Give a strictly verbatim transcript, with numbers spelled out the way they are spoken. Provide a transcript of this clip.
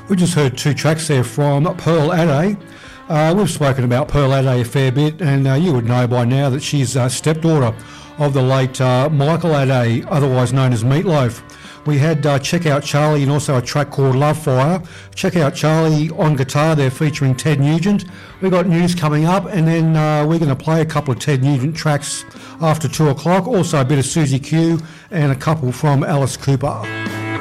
We just heard two tracks there from Pearl Adday. Uh, we've spoken about Pearl Adday a fair bit, and uh, you would know by now that she's a stepdaughter of the late uh, Michael Adday, otherwise known as Meatloaf. We had uh, Check Out Charlie and also a track called Love Fire. Check Out Charlie on guitar there featuring Ted Nugent. We've got news coming up, and then uh, we're going to play a couple of Ted Nugent tracks after two o'clock. Also a bit of Susie Q and a couple from Alice Cooper.